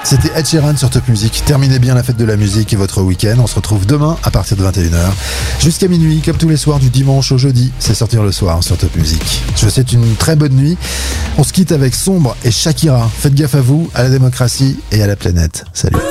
C'était Ed Sheeran sur Top Music. Terminez bien la fête de la musique et votre week-end. On se retrouve demain à partir de 21h. Jusqu'à minuit, comme tous les soirs du dimanche au jeudi. C'est sortir le soir sur Top Music. Je vous souhaite une très bonne nuit. On se quitte avec Sombre et Shakira. Faites gaffe à vous, à la démocratie et à la planète. Salut.